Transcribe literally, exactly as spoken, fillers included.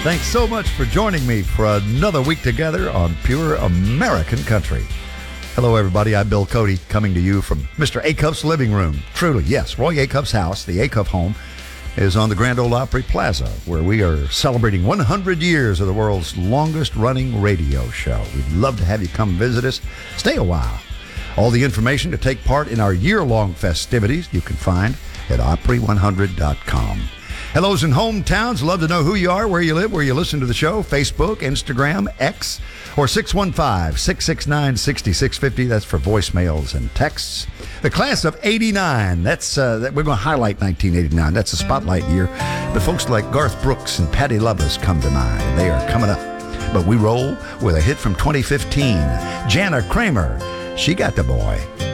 Thanks so much for joining me for another week together on Pure American Country. Hello, everybody. I'm Bill Cody, coming to you from Mister Acuff's living room. Truly, yes, Roy Acuff's house, the Acuff home, is on the Grand Ole Opry Plaza, where we are celebrating one hundred years of the world's longest-running radio show. We'd love to have you come visit us. Stay a while. All the information to take part in our year-long festivities you can find at opry one hundred dot com. Hellos in hometowns. Love to know who you are, where you live, where you listen to the show. Facebook, Instagram, X, or six one five, six six nine, six six five zero. That's for voicemails and texts. The class of eighty-nine. That's uh, that we're going to highlight nineteen eighty-nine. That's a spotlight year. But folks like Garth Brooks and Patti Loveless come to mind. They are coming up. But we roll with a hit from twenty fifteen. Jana Kramer. She got the boy.